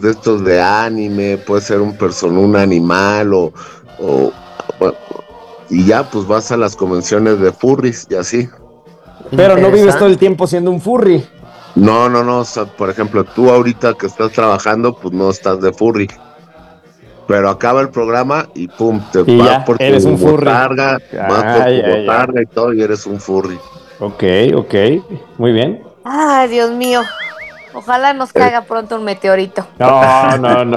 de estos de anime, puede ser un animal bueno, y ya pues vas a las convenciones de furries y así. Pero no vives todo el tiempo siendo un furry. No, o sea, por ejemplo, tú ahorita que estás trabajando, pues no estás de furry. Pero acaba el programa y pum, te Y vas ya, por tu eres un furry. botarga, vas por tu Ya. botarga y todo, y eres un furry. Ok, muy bien. Ay, Dios mío. Ojalá nos Eh, caiga pronto un meteorito. No.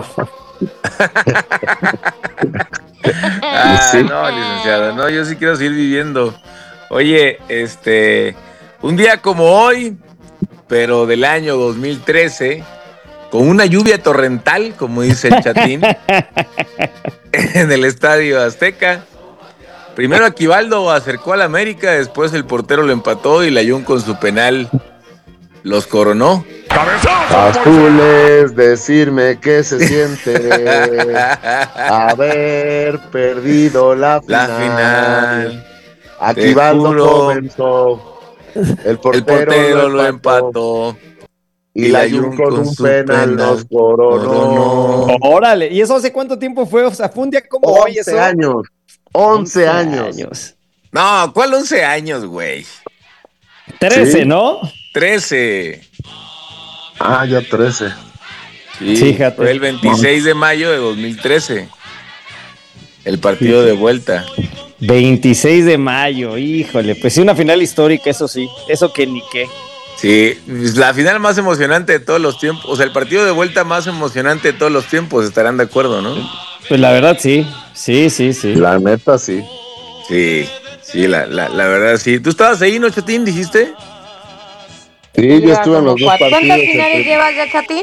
sí. No, licenciado, no, yo sí quiero seguir viviendo. Oye, un día como hoy, pero del año 2013, con una lluvia torrental, como dice el Chatín, en el Estadio Azteca. Primero Aquivaldo acercó al América, después el portero lo empató y Layún con su penal los coronó. Azules, decirme qué se siente haber perdido la final. Aquivaldo comenzó, el portero lo empató y Layún con un penal nos coronó. Órale, ¿y eso hace cuánto tiempo fue? O sea, fue un día como hoy 11 eso. años. 11 años. No, ¿cuál 11 años, güey? 13, ¿Sí? ¿no? 13. Ya 13. Sí, Fíjate. fue el 26 de mayo de 2013. El partido de vuelta. 26 de mayo, híjole, pues sí, una final histórica, eso sí, eso que ni qué. Sí, la final más emocionante de todos los tiempos, o sea, el partido de vuelta más emocionante de todos los tiempos, estarán de acuerdo, ¿no? Pues la verdad sí. La neta sí. Sí, la verdad sí. ¿Tú estabas ahí, no, Chatín, dijiste? Sí, yo estuve en los dos partidos. ¿Cuántas finales llevas ya, Chatín?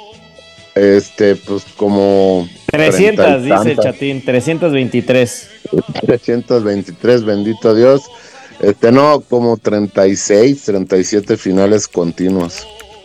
Pues como 300, dice el Chatín, 323. 323, bendito Dios. No, como 36, 37 finales continuas.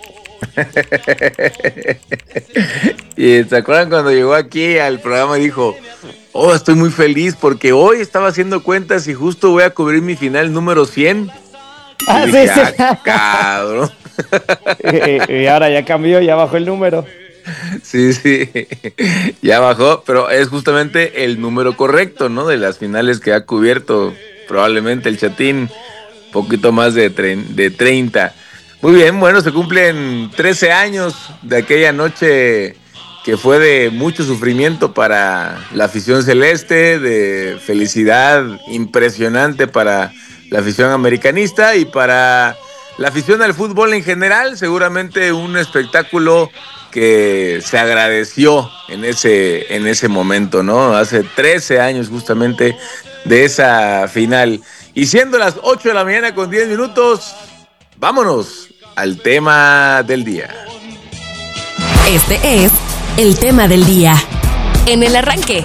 Y ¿se acuerdan cuando llegó aquí al programa y dijo, estoy muy feliz porque hoy estaba haciendo cuentas y justo voy a cubrir mi final número 100? Y dije, cabrón. Y ahora ya cambió, ya bajó el número. Sí, ya bajó, pero es justamente el número correcto, ¿no? De las finales que ha cubierto probablemente el Chatín, poquito más de 30. Muy bien, bueno, se cumplen 13 años de aquella noche que fue de mucho sufrimiento para la afición celeste, de felicidad impresionante para la afición americanista y para la afición al fútbol en general. Seguramente un espectáculo que se agradeció en ese momento, ¿no? Hace 13 años justamente de esa final. Y siendo las 8 de la mañana con 10 minutos, vámonos al tema del día. Este es el tema del día. En el arranque.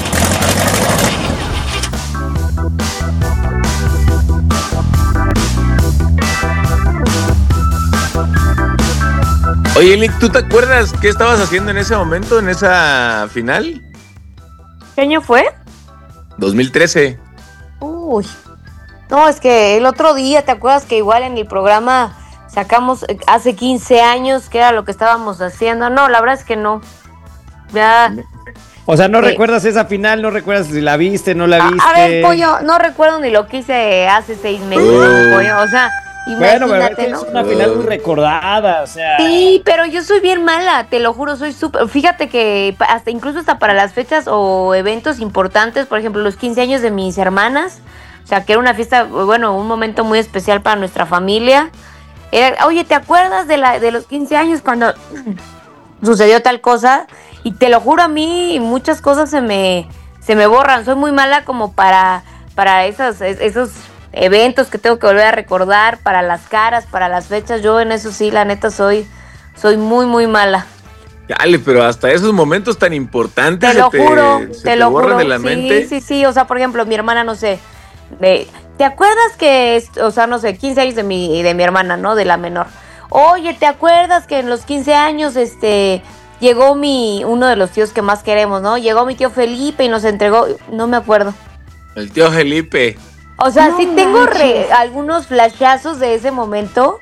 Oye, Nick, ¿tú te acuerdas qué estabas haciendo en ese momento, en esa final? ¿Qué año fue? 2013. Uy. No, es que el otro día, ¿te acuerdas que igual en el programa sacamos hace 15 años qué era lo que estábamos haciendo? No, la verdad es que no. Ya. O sea, ¿no recuerdas esa final? ¿No recuerdas si la viste, no la viste? A ver, Pollo, no recuerdo ni lo que hice hace 6 meses, Pollo. O sea, imagínate, ¿no? Es una final muy recordada, o sea. Sí, pero yo soy bien mala, te lo juro, soy súper. Fíjate que incluso hasta para las fechas o eventos importantes, por ejemplo, los 15 años de mis hermanas, o sea, que era una fiesta, bueno, un momento muy especial para nuestra familia. Oye, ¿te acuerdas de los 15 años cuando sucedió tal cosa? Y te lo juro, a mí muchas cosas se me borran. Soy muy mala como para esos eventos que tengo que volver a recordar, para las caras, para las fechas. Yo en eso sí, la neta, soy muy, muy mala. Dale, pero hasta esos momentos tan importantes te lo juro, borran de la mente. Sí. O sea, por ejemplo, mi hermana, no sé, ¿te acuerdas que, o sea, no sé, 15 años de mi hermana, ¿no? De la menor. Oye, ¿te acuerdas que en los 15 años, llegó uno de los tíos que más queremos, ¿no? Llegó mi tío Felipe y nos entregó, no me acuerdo. El tío Felipe. O sea, sí tengo algunos flashazos de ese momento,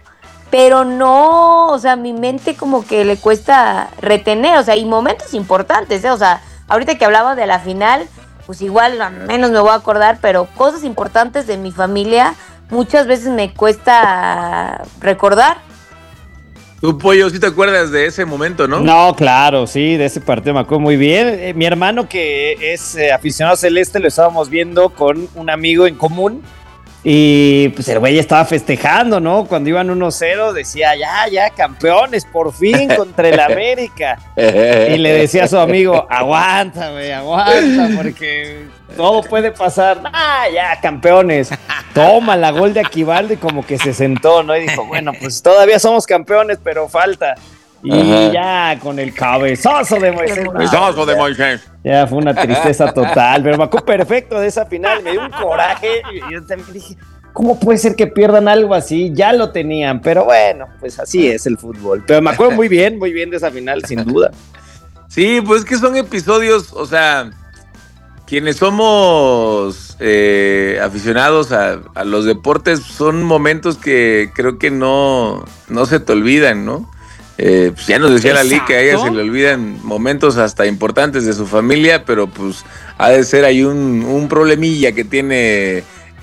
pero no, o sea, mi mente como que le cuesta retener, o sea, y momentos importantes, o sea, ahorita que hablaba de la final, pues igual al menos me voy a acordar, pero cosas importantes de mi familia muchas veces me cuesta recordar. Tú, Pollo, ¿sí te acuerdas de ese momento, no? No, claro, sí, de ese partido me acuerdo muy bien. Mi hermano, que es aficionado celeste, lo estábamos viendo con un amigo en común. Y pues el güey estaba festejando, ¿no? Cuando iban 1-0, decía, ya, campeones, por fin contra el América. Y le decía a su amigo, aguanta, porque todo puede pasar. Ya, campeones. Toma la gol de Aquivaldo y como que se sentó, ¿no? Y dijo, bueno, pues todavía somos campeones, pero falta. Y ya con el cabezazo de Moisés. Cabezazo de Moisés. Ya fue una tristeza total, pero me acuerdo perfecto de esa final, me dio un coraje y yo también dije, ¿cómo puede ser que pierdan algo así? Ya lo tenían, pero bueno, pues así es el fútbol. Pero me acuerdo muy bien de esa final, sin duda. Sí, pues que son episodios, o sea, quienes somos aficionados a los deportes, son momentos que creo que no se te olvidan, ¿no? Pues ya nos decía la Liga que a ella se le olvidan momentos hasta importantes de su familia, pero pues ha de ser ahí un problemilla que tiene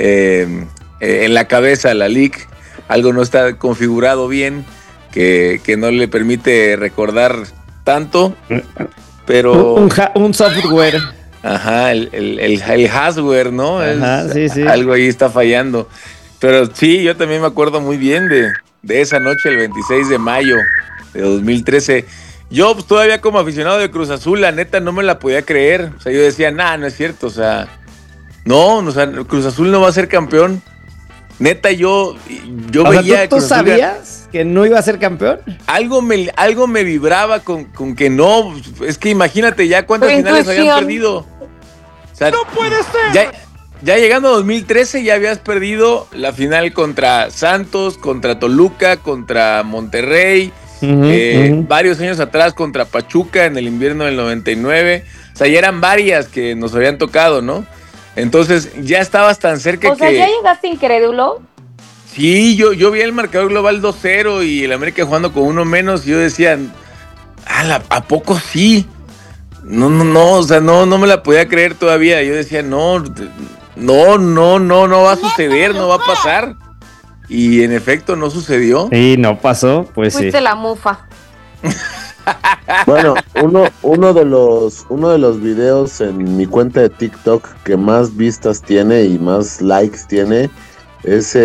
en la cabeza la Liga. Algo no está configurado bien, que no le permite recordar tanto, pero... Un software. Ajá, el hardware, ¿no? Ajá, sí. Algo ahí está fallando. Pero sí, yo también me acuerdo muy bien de esa noche, el 26 de mayo de 2013. Yo pues, todavía como aficionado de Cruz Azul, la neta no me la podía creer. O sea, yo decía, no es cierto. O sea, Cruz Azul no va a ser campeón. Neta, yo veía... ¿Tú sabías que no iba a ser campeón? Algo me vibraba con que no. Es que imagínate ya cuántas finales habían perdido. O sea, ¡no puede ser! Ya llegando a 2013 ya habías perdido la final contra Santos, contra Toluca, contra Monterrey. Varios años atrás contra Pachuca en el invierno del 99. O sea, ya eran varias que nos habían tocado, ¿no? Entonces ya estabas tan cerca que... O sea, ¿ya llegaste incrédulo? Sí, yo vi el marcador global 2-0 y el América jugando con uno menos y yo decía, ¿a poco sí? No, o sea, no me la podía creer todavía. Yo decía, no va a suceder, no va a pasar. Y en efecto no sucedió. Sí, no pasó, pues Fuiste sí. la mufa. Bueno, uno de los videos en mi cuenta de TikTok que más vistas tiene y más likes tiene es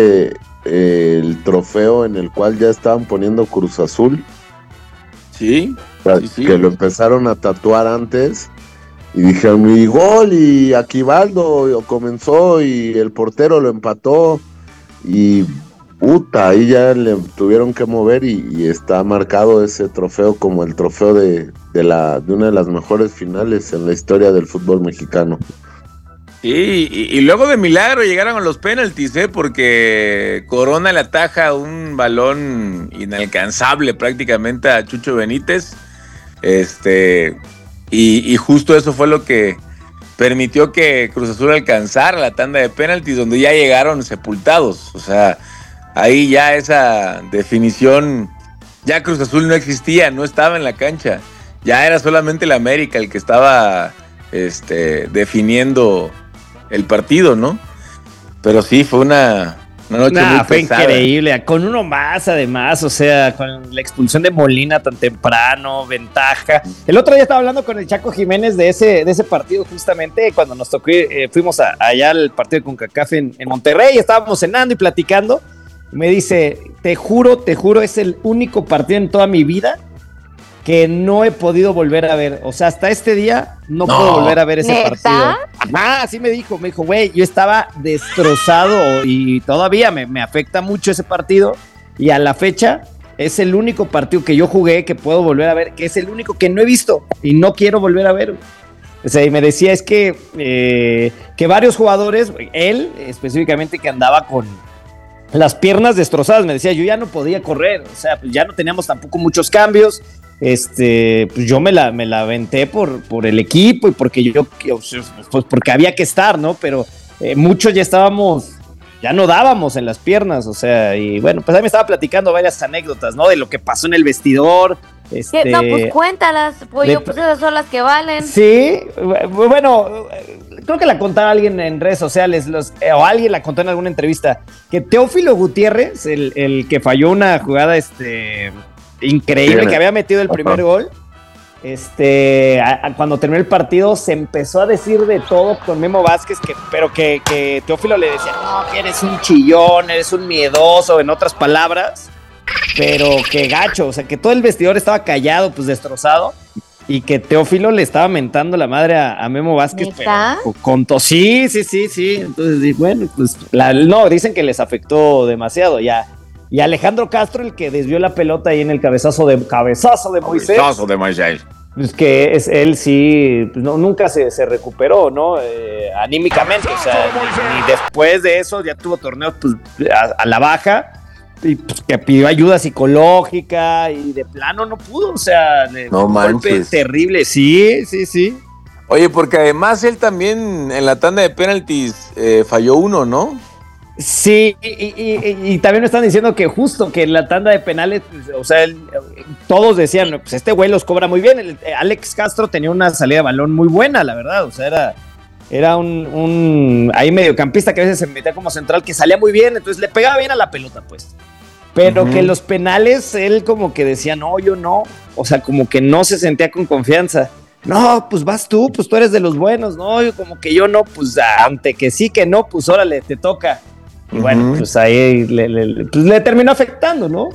el trofeo en el cual ya estaban poniendo Cruz Azul. Sí. Que lo empezaron a tatuar antes y dijeron, y gol, y Aquivaldo comenzó y el portero lo empató y ahí ya le tuvieron que mover y está marcado ese trofeo como el trofeo de una de las mejores finales en la historia del fútbol mexicano. Sí, y luego de milagro llegaron a los penaltis, porque Corona le ataja un balón inalcanzable prácticamente a Chucho Benítez. Y justo eso fue lo que permitió que Cruz Azul alcanzara la tanda de penaltis, donde ya llegaron sepultados. O sea, ahí ya esa definición, ya Cruz Azul no existía, no estaba en la cancha. Ya era solamente el América el que estaba definiendo el partido, ¿no? Pero sí, fue una noche muy fue pesada. increíble, con uno más además, o sea, con la expulsión de Molina tan temprano, ventaja. El otro día estaba hablando con el Chaco Jiménez de ese partido justamente, cuando nos tocó, fuimos allá al partido de CONCACAF en Monterrey, estábamos cenando y platicando, y me dice, te juro, es el único partido en toda mi vida que no he podido volver a ver. O sea, hasta este día no puedo volver a ver ese ¿neta? partido. Así me dijo, güey, yo estaba destrozado y todavía me afecta mucho ese partido. Y a la fecha es el único partido que yo jugué que puedo volver a ver, que es el único que no he visto y no quiero volver a ver. O sea, y me decía es que varios jugadores, él específicamente que andaba con las piernas destrozadas, me decía, yo ya no podía correr, o sea, pues ya no teníamos tampoco muchos cambios. Pues yo me la aventé por el equipo y porque pues porque había que estar, ¿no? Pero muchos ya estábamos ya no dábamos en las piernas, o sea, y bueno, pues ahí me estaba platicando varias anécdotas, ¿no? De lo que pasó en el vestidor. No, pues cuéntalas, Pollo, pues esas son las que valen. Sí, bueno, creo que la contaba alguien en redes sociales, o alguien la contó en alguna entrevista, que Teófilo Gutiérrez, el que falló una jugada increíble, que había metido el primer gol, cuando terminó el partido se empezó a decir de todo con Memo Vázquez, pero que Teófilo le decía, no, que eres un chillón, eres un miedoso, en otras palabras, pero que gacho, o sea, que todo el vestidor estaba callado, pues destrozado, y que Teófilo le estaba mentando la madre a Memo Vázquez, ¿Neta? pero contó, sí, entonces, bueno, pues, no, dicen que les afectó demasiado, ya. Y Alejandro Castro, el que desvió la pelota ahí en el cabezazo de Moisés. Cabezazo de Moisés. Pues que él sí, pues nunca se recuperó, ¿no? Anímicamente, o sea, ni después de eso ya tuvo torneos pues, a la baja, y pues, que pidió ayuda psicológica y de plano no pudo, o sea, No un golpe manches. terrible, sí. Oye, porque además él también en la tanda de penaltis falló uno, ¿no? Sí, y también me están diciendo que justo que en la tanda de penales, pues, o sea, todos decían, pues este güey los cobra muy bien. Alex Castro tenía una salida de balón muy buena, la verdad, o sea, era un ahí mediocampista que a veces se metía como central, que salía muy bien, entonces le pegaba bien a la pelota, pues. Pero que los penales, él como que decía, no, yo no, o sea, como que no se sentía con confianza. No, pues vas tú, pues tú eres de los buenos, no, yo como que yo no, pues ante que sí, que no, pues órale, te toca. Y bueno, pues ahí le terminó afectando, ¿no?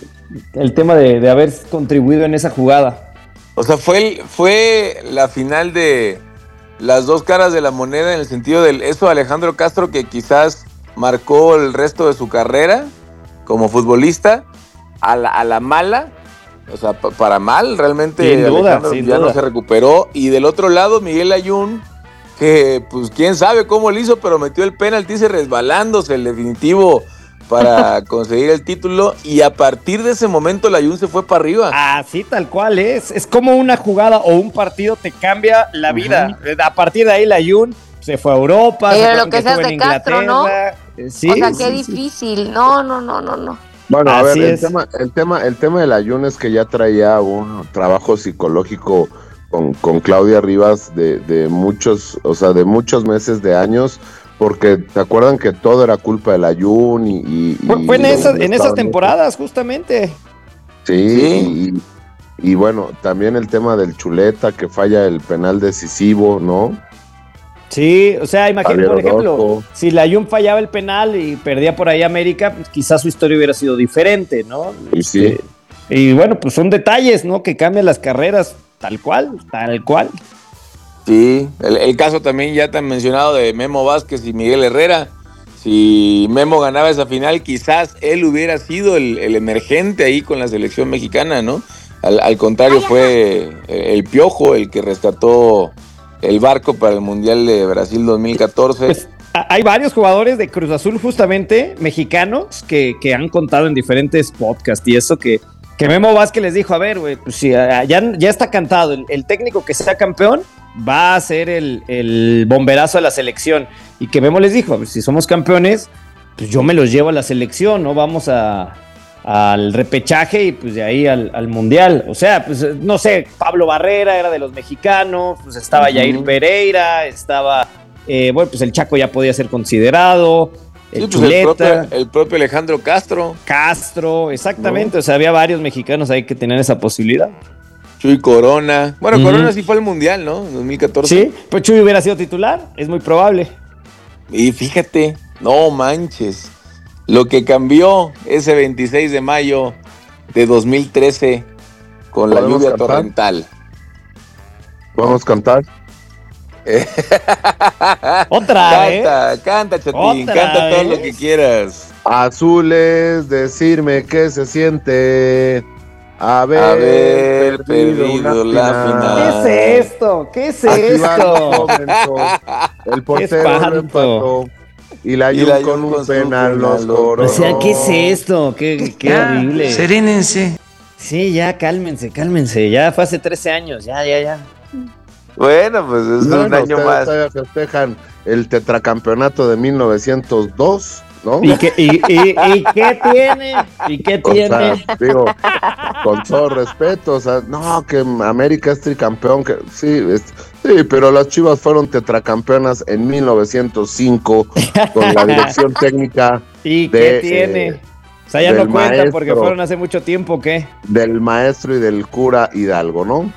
El tema de haber contribuido en esa jugada. O sea, fue la final de las dos caras de la moneda en el sentido del eso de Alejandro Castro que quizás marcó el resto de su carrera como futbolista a la mala, o sea, para mal, realmente Sin duda, Alejandro sin ya duda. no se recuperó. Y del otro lado, Miguel Layún, que pues quién sabe cómo lo hizo, pero metió el penalti resbalándose el definitivo para conseguir el título, y a partir de ese momento Layún se fue para arriba. Así tal cual es como una jugada o un partido te cambia la vida. A partir de ahí Layún se fue a Europa, Pero se lo que seas estuvo de Castro, ¿no? Sí, O sea, qué sí. difícil. No. Bueno, a Así ver, es. el tema del Ayun es que ya traía un trabajo psicológico con Claudia Rivas de muchos, o sea, de muchos meses, de años, porque te acuerdan que todo era culpa del Ayun y Fue en esas estaban- temporadas, justamente. Sí, y bueno, también el tema del Chuleta, que falla el penal decisivo, ¿no? Sí, o sea, imagínate, por Javier ejemplo, Orozco. si Layún fallaba el penal y perdía por ahí América, pues quizás su historia hubiera sido diferente, ¿no? Y sí. Y bueno, pues son detalles, ¿no? Que cambian las carreras, tal cual. Sí, el caso también ya tan mencionado de Memo Vázquez y Miguel Herrera. Si Memo ganaba esa final, quizás él hubiera sido el emergente ahí con la selección mexicana, ¿no? Al contrario, fue el Piojo el que rescató el barco para el Mundial de Brasil 2014. Pues hay varios jugadores de Cruz Azul, justamente, mexicanos, que han contado en diferentes podcasts y eso que Memo Vázquez les dijo, a ver, güey, pues si ya está cantado, el técnico que sea campeón va a ser el bomberazo de la selección. Y que Memo les dijo, a ver, si somos campeones, pues yo me los llevo a la selección, ¿no? Vamos al repechaje y pues de ahí al Mundial. O sea, pues no sé, Pablo Barrera era de los mexicanos, pues estaba Jair Pereira, estaba, bueno, pues el Chaco ya podía ser considerado, el Sí, pues Chuleta, el propio Alejandro Castro, Castro, exactamente, o sea, había varios mexicanos ahí que tenían esa posibilidad. Chuy Corona. Bueno, Corona sí fue al Mundial, ¿no? En 2014. Sí, pues Chuy hubiera sido titular, es muy probable. Y fíjate, no manches, lo que cambió ese 26 de mayo de 2013 con la ¿Podemos lluvia cantar? torrental. ¿Podemos cantar? Otra vez. Canta, Chatín, ¿Otra canta todo vez? lo que quieras. Azules, decirme qué se siente haber perdido la final. ¿Qué es esto? ¿Qué es Activando esto? momento, el portero espanto. lo empató y la Y la Jun con Jun un con su penal penal los los cobró. O sea, ¿qué es esto? Qué horrible. Serénense. Sí, ya, cálmense. Ya fue hace 13 años, ya. Bueno, pues es Bueno, un año ustedes más. todavía festejan el tetracampeonato de 1902 ¿no? ¿Y qué tiene? ¿Y qué O tiene? sea, digo, con todo respeto, o sea, no, que América es tricampeón, que sí, sí, pero las Chivas fueron tetracampeonas en 1905 con la dirección técnica ¿Y qué tiene? O sea, ya no del cuenta maestro, porque fueron hace mucho tiempo, ¿qué? del maestro y del cura Hidalgo, ¿no?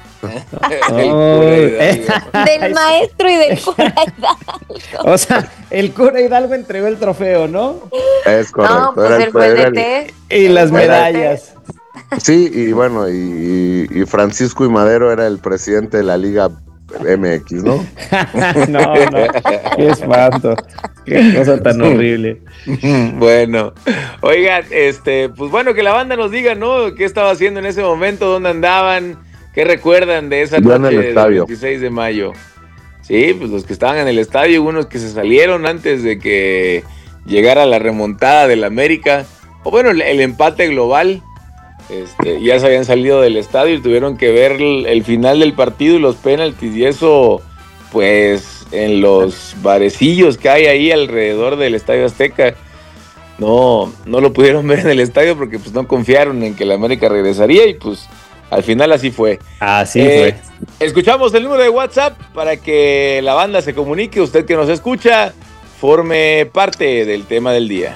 Del maestro y del cura Hidalgo. O sea, el cura Hidalgo entregó el trofeo, ¿no? Es correcto. No, pues él fue el DT. Y las medallas. Sí, y bueno, y Francisco I. Madero era el presidente de la Liga MX, ¿no? No, qué espanto. Qué cosa tan horrible. Bueno, oigan, pues bueno, que la banda nos diga, ¿no? ¿Qué estaba haciendo en ese momento? ¿Dónde andaban? ¿Qué recuerdan de esa Yo en noche el del estadio. 26 de mayo? Sí, pues los que estaban en el estadio, unos que se salieron antes de que llegara la remontada del América, o bueno, el empate global. Ya se habían salido del estadio y tuvieron que ver el final del partido y los penaltis, y eso pues en los barecillos que hay ahí alrededor del Estadio Azteca no lo pudieron ver en el estadio porque pues no confiaron en que la América regresaría, y pues al final así fue. Así fue. Escuchamos el número de WhatsApp para que la banda se comunique. Usted que nos escucha, forme parte del tema del día.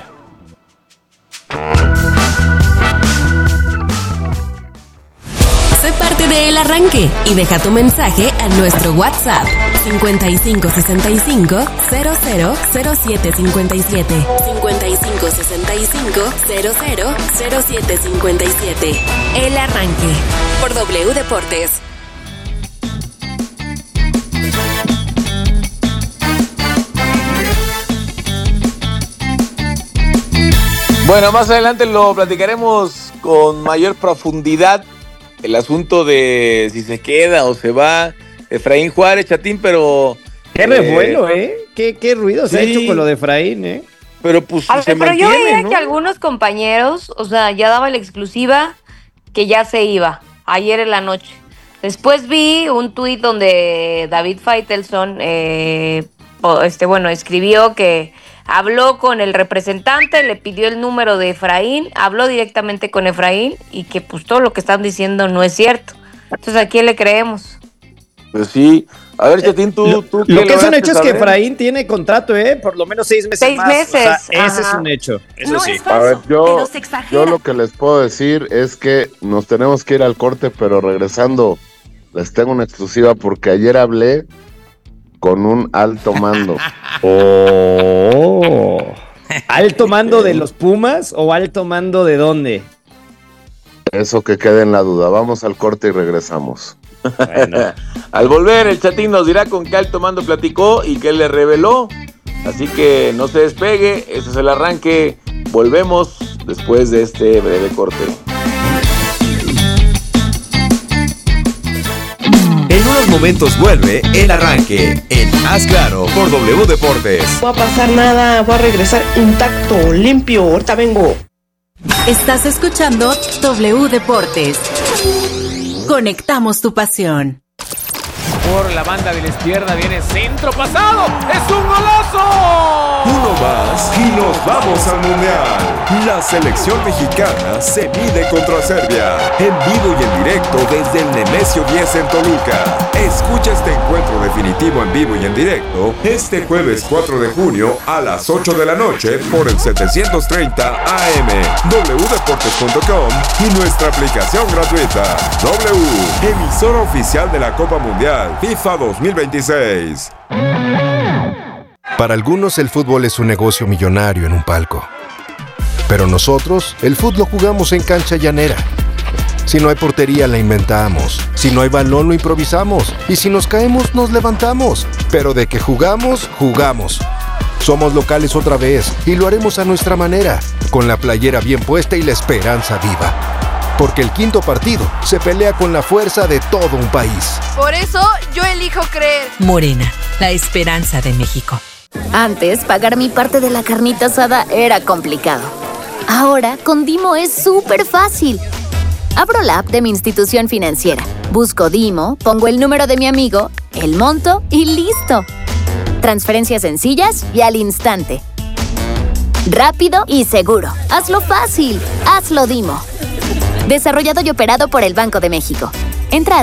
Sé parte de El Arranque y deja tu mensaje a nuestro WhatsApp 5565 000757 5565 000757. El Arranque por W Deportes. Bueno, más adelante lo platicaremos con mayor profundidad, el asunto de si se queda o se va Efraín Juárez, Chatín, pero... Qué revuelo, Qué ruido se ha sí. hecho con lo de Efraín, Pero pues A ver, se pero yo mantiene, veía ¿no? que algunos compañeros, o sea, ya daba la exclusiva que ya se iba, ayer en la noche. Después vi un tuit donde David Faitelson, escribió que habló con el representante, le pidió el número de Efraín, habló directamente con Efraín y que pues todo lo que están diciendo no es cierto. Entonces, ¿a quién le creemos? Pues sí. A ver, Chatín, tú Lo que es un hecho es que Efraín tiene contrato, por lo menos 6 meses 6 más. meses. O sea, ese es Ajá. un hecho. Eso No sí. es A falso, ver, pero se exagera. yo lo que les puedo decir es que nos tenemos que ir al corte, pero regresando, les tengo una exclusiva porque ayer hablé con un alto mando. ¿Alto mando de los Pumas o alto mando de dónde? Eso que quede en la duda. Vamos al corte y regresamos. Bueno. Al volver, el Chatín nos dirá con qué alto mando platicó y qué le reveló. Así que no se despegue, ese es el arranque. Volvemos después de este breve corte. En unos momentos vuelve El Arranque en Haz Claro por W Deportes. No va a pasar nada, voy a regresar intacto, limpio, ahorita vengo. Estás escuchando W Deportes. Conectamos tu pasión. Por la banda de la izquierda viene centro pasado. ¡Es un golazo! Uno más y nos vamos al Mundial. La selección mexicana se mide contra Serbia. En vivo y en directo desde el Nemesio 10 en Toluca. Escucha este encuentro definitivo en vivo y en directo este jueves 4 de junio a las 8 de la noche por el 730 AM, wdeportes.com y nuestra aplicación gratuita. W, emisora oficial de la Copa Mundial FIFA 2026. Para algunos el fútbol es un negocio millonario en un palco. Pero nosotros, el fútbol lo jugamos en cancha llanera. Si no hay portería, la inventamos. Si no hay balón, lo improvisamos. Y si nos caemos, nos levantamos. Pero de que jugamos, jugamos. Somos locales otra vez y lo haremos a nuestra manera, con la playera bien puesta y la esperanza viva. Porque el quinto partido se pelea con la fuerza de todo un país. Por eso yo elijo creer. Morena, la esperanza de México. Antes, pagar mi parte de la carnita asada era complicado. Ahora, con Dimo es súper fácil. Abro la app de mi institución financiera, busco Dimo, pongo el número de mi amigo, el monto y listo. Transferencias sencillas y al instante. rápido y seguro. Hazlo fácil. Hazlo Dimo. Desarrollado y operado por el Banco de México. Entra a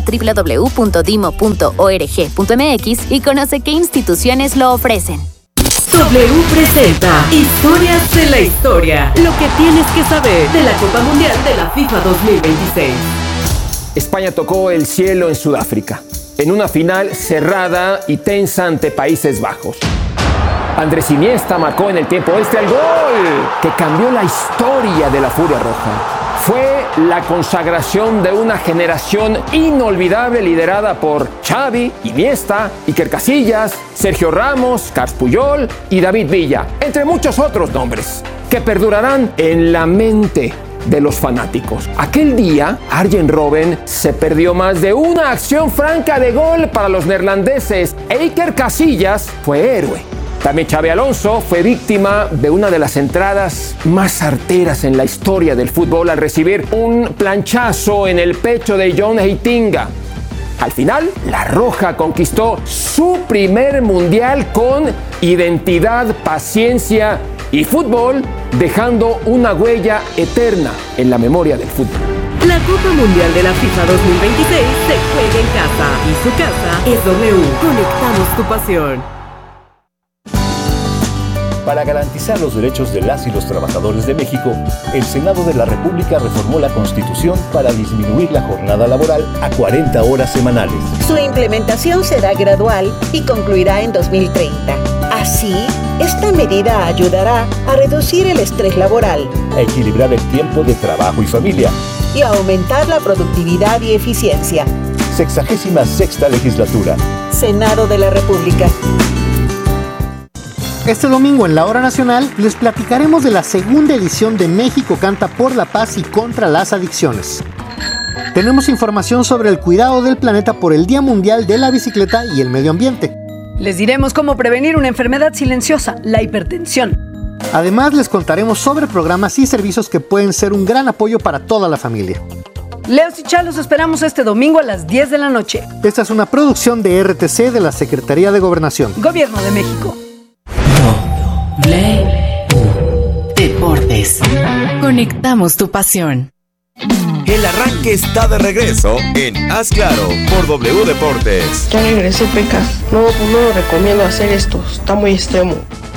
www.dimo.org.mx y conoce qué instituciones lo ofrecen. W presenta Historias de la Historia. Lo que tienes que saber de la Copa Mundial de la FIFA 2026. España tocó el cielo en Sudáfrica, en una final cerrada y tensa ante Países Bajos. Andrés Iniesta marcó en el tiempo extra el gol que cambió la historia de la Furia Roja. Fue la consagración de una generación inolvidable liderada por Xavi, Iniesta, Iker Casillas, Sergio Ramos, Carles Puyol y David Villa, entre muchos otros nombres, que perdurarán en la mente de los fanáticos. Aquel día, Arjen Robben se perdió más de una acción franca de gol para los neerlandeses e Iker Casillas fue héroe. También Xabi Alonso fue víctima de una de las entradas más certeras en la historia del fútbol al recibir un planchazo en el pecho de John Heitinga. Al final, la Roja conquistó su primer mundial con identidad, paciencia y fútbol, dejando una huella eterna en la memoria del fútbol. La Copa Mundial de la FIFA 2026 se juega en casa y su casa es W. Conectamos tu pasión. Para garantizar los derechos de las y los trabajadores de México, el Senado de la República reformó la Constitución para disminuir la jornada laboral a 40 horas semanales. Su implementación será gradual y concluirá en 2030. Así, esta medida ayudará a reducir el estrés laboral, a equilibrar el tiempo de trabajo y familia y a aumentar la productividad y eficiencia. 66ª legislatura. Senado de la República. Este domingo en la Hora Nacional les platicaremos de la segunda edición de México Canta por la Paz y contra las Adicciones. Tenemos información sobre el cuidado del planeta por el Día Mundial de la Bicicleta y el Medio Ambiente. Les diremos cómo prevenir una enfermedad silenciosa, la hipertensión. Además, les contaremos sobre programas y servicios que pueden ser un gran apoyo para toda la familia. Leos y Chá los esperamos este domingo a las 10 de la noche. Esta es una producción de RTC de la Secretaría de Gobernación. Gobierno de México. Deportes. Conectamos tu pasión. El arranque está de regreso en Haz Claro por W Deportes. Ya regresé, Pecas. No lo recomiendo hacer esto. Está muy extremo.